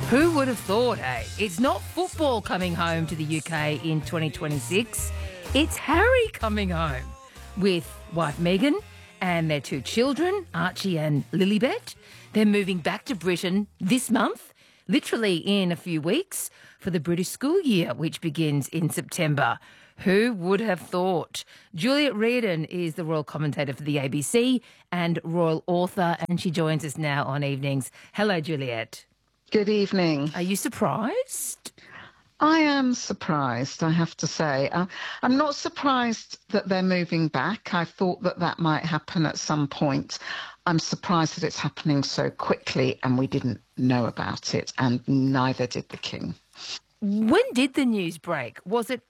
Who would have thought, hey? It's not football coming home to the UK in 2026. It's Harry coming home with wife Meghan and their two children, Archie and Lilibet. They're moving back to Britain this month, literally in a few weeks, for the British school year, which begins in September. Who would have thought? Juliet Reardon is the royal commentator for the ABC and royal author, and she joins us now on evenings. Hello, Juliet. Good evening. Are you surprised? I am surprised, I have to say. I'm not surprised that they're moving back. I thought that that might happen at some point. I'm surprised that it's happening so quickly and we didn't know about it, and neither did the King. When did the news break? Was it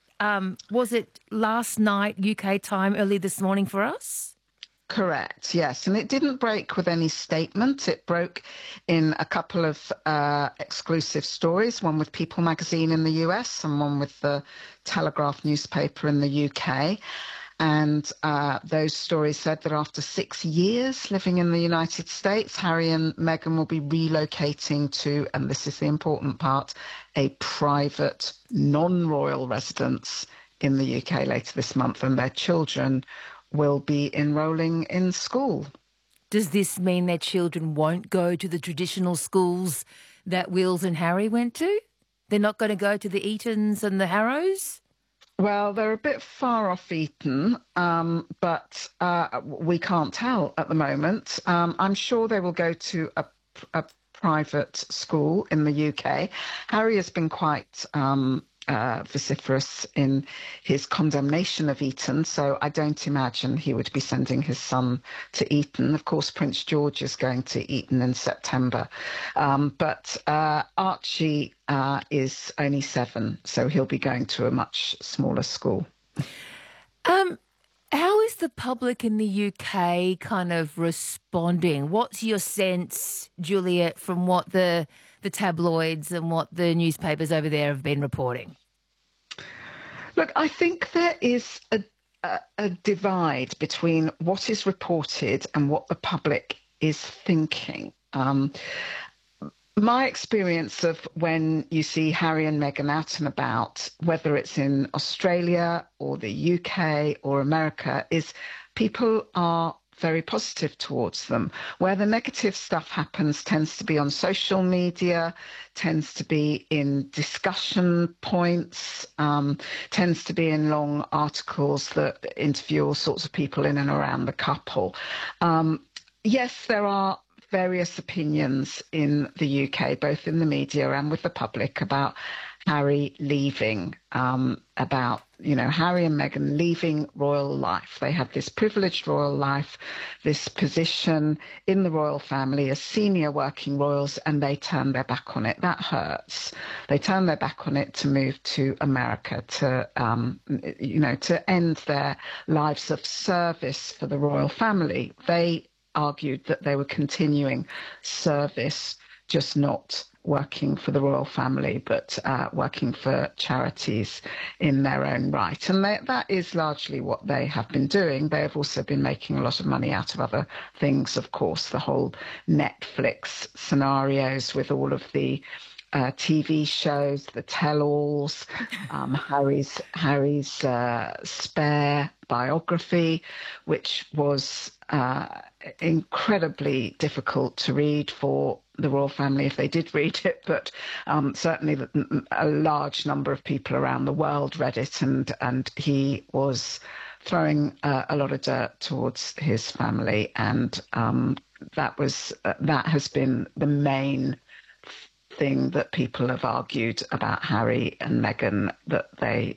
last night UK time, early this morning for us? Correct, yes. And it didn't break with any statement. It broke in a couple of exclusive stories, one with People magazine in the US and one with the Telegraph newspaper in the UK. And those stories said that after 6 years living in the United States, Harry and Meghan will be relocating to, and this is the important part, a private, non-royal residence in the UK later this month, and their children will be enrolling in school. Does this mean their children won't go to the traditional schools that Wills and Harry went to? They're not going to go to the Etons and the Harrows? Well, they're a bit far off Eton, but we can't tell at the moment. I'm sure they will go to a private school in the UK. Harry has been quite vociferous in his condemnation of Eton, so I don't imagine he would be sending his son to Eton. Of course, Prince George is going to Eton in September, but Archie is only 7, so he'll be going to a much smaller school. How is the public in the UK kind of responding? What's your sense, Juliet, from what the tabloids and what the newspapers over there have been reporting? Look, I think there is a divide between what is reported and what the public is thinking. My experience of when you see Harry and Meghan out and about, whether it's in Australia or the UK or America, is people are very positive towards them. Where the negative stuff happens tends to be on social media, tends to be in discussion points, tends to be in long articles that interview all sorts of people in and around the couple. Yes, there are various opinions in the UK, both in the media and with the public, about Harry leaving, about, Harry and Meghan leaving royal life. They had this privileged royal life, this position in the royal family as senior working royals, and they turned their back on it. That hurts. They turned their back on it to move to America, to end their lives of service for the royal family. They argued that they were continuing service, just not working for the royal family, but working for charities in their own right. And that is largely what they have been doing. They have also been making a lot of money out of other things, of course, the whole Netflix scenarios with all of the TV shows, the tell-alls, Harry's Spare biography, which was incredibly difficult to read for the royal family if they did read it, but certainly a large number of people around the world read it, and he was throwing a lot of dirt towards his family, and that has been the main thing that people have argued about Harry and Meghan, that they,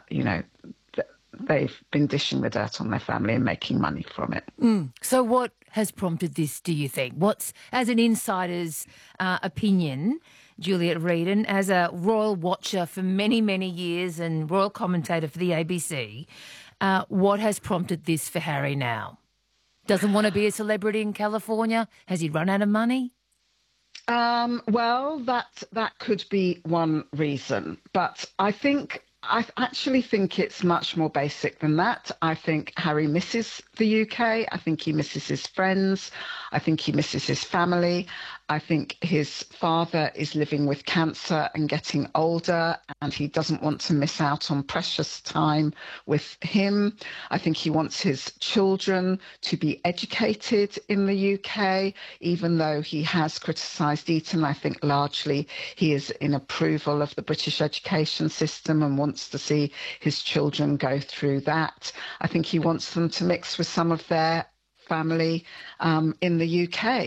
they've been dishing the dirt on their family and making money from it. So what has prompted this, do you think? What's, as an insider's opinion, Juliet Reardon, as a royal watcher for many, many years and royal commentator for the ABC, what has prompted this for Harry now? Doesn't want to be a celebrity in California? Has he run out of money? Well, that could be one reason, but I think I actually think it's much more basic than that. I think Harry misses the UK. I think he misses his friends. I think he misses his family. I think his father is living with cancer and getting older, and he doesn't want to miss out on precious time with him. I think he wants his children to be educated in the UK, even though he has criticised Eton. I think largely he is in approval of the British education system and wants to see his children go through that. I think he wants them to mix with some of their family in the UK.